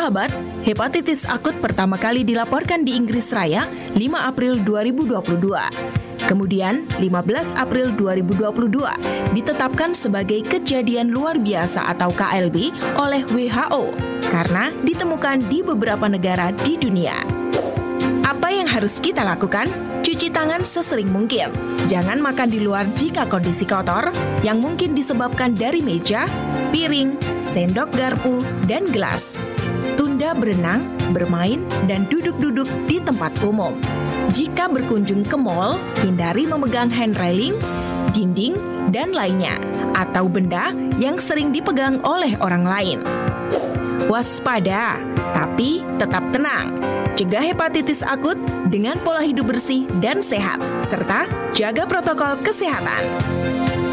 sahabat, hepatitis akut pertama kali dilaporkan di Inggris Raya 5 April 2022. Kemudian, 15 April 2022 ditetapkan sebagai kejadian luar biasa atau KLB oleh WHO karena ditemukan di beberapa negara di dunia. Apa yang harus kita lakukan? Cuci tangan sesering mungkin. Jangan makan di luar jika kondisi kotor yang mungkin disebabkan dari meja, piring, sendok garpu, dan gelas. Tunda berenang, bermain, dan duduk-duduk di tempat umum. Jika berkunjung ke mal, hindari memegang hand railing, dinding, dan lainnya, atau benda yang sering dipegang oleh orang lain. Waspada, tapi tetap tenang. Cegah hepatitis akut dengan pola hidup bersih dan sehat, serta jaga protokol kesehatan.